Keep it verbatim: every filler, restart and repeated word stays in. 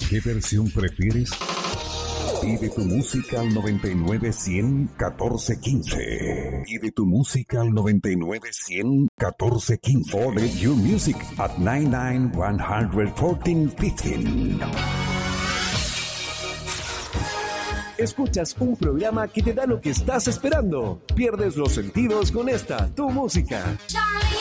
¿Qué versión prefieres? Pide tu música al noventa y nueve cien catorce quince. Pide tu música al noventa y nueve cien catorce quince. Order your music at noventa y nueve one hundred fourteen fifteen. Escuchas un programa que te da lo que estás esperando. Pierdes los sentidos con esta, tu música.